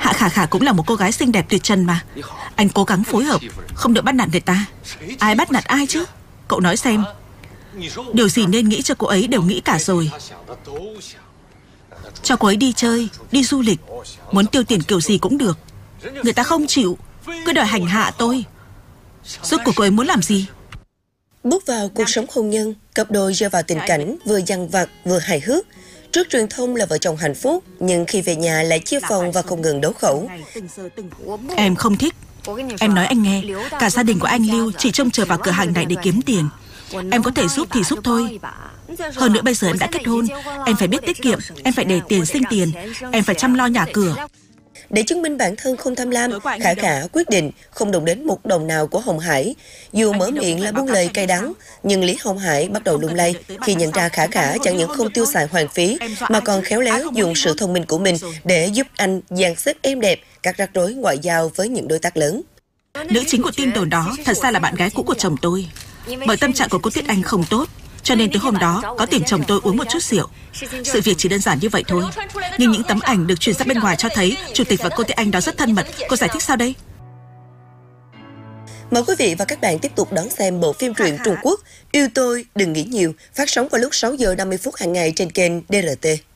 Hạ Khả Khả cũng là một cô gái xinh đẹp tuyệt trần mà. Anh cố gắng phối hợp, không được bắt nạt người ta. Ai bắt nạt ai chứ? Cậu nói xem. Điều gì nên nghĩ cho cô ấy đều nghĩ cả rồi. Cho cô ấy đi chơi, đi du lịch, muốn tiêu tiền kiểu gì cũng được. Người ta không chịu, cứ đòi hành hạ tôi. Rốt cuộc cô ấy muốn làm gì? Bước vào cuộc sống hôn nhân, cặp đôi rơi vào tình cảnh vừa dằn vặt vừa hài hước. Trước truyền thông là vợ chồng hạnh phúc, nhưng khi về nhà lại chia phòng và không ngừng đấu khẩu. Em không thích. Em nói anh nghe, cả gia đình của anh Lưu chỉ trông chờ vào cửa hàng này để kiếm tiền. Em có thể giúp thì giúp thôi. Hơn nữa bây giờ em đã kết hôn, em phải biết tiết kiệm, em phải để tiền sinh tiền, em phải chăm lo nhà cửa. Để chứng minh bản thân không tham lam, Khả Khả quyết định không động đến một đồng nào của Hồng Hải. Dù mở miệng là buông lời cay đắng, nhưng Lý Hồng Hải bắt đầu lung lay khi nhận ra Khả Khả chẳng những không tiêu xài hoang phí, mà còn khéo léo dùng sự thông minh của mình để giúp anh dàn xếp êm đẹp các rắc rối ngoại giao với những đối tác lớn. Nữ chính của tin đồn đó thật ra là bạn gái cũ của chồng tôi. Bởi tâm trạng của cô Tuyết Anh không tốt, cho nên tối hôm đó có tìm chồng tôi uống một chút rượu. Sự việc chỉ đơn giản như vậy thôi. Nhưng những tấm ảnh được truyền ra bên ngoài cho thấy chủ tịch và cô Tuyết Anh đó rất thân mật. Cô giải thích sao đây? Mời quý vị và các bạn tiếp tục đón xem bộ phim truyện Trung Quốc Yêu Tôi Đừng Nghĩ Nhiều, phát sóng vào lúc 6 giờ 50 phút hàng ngày trên kênh DRT.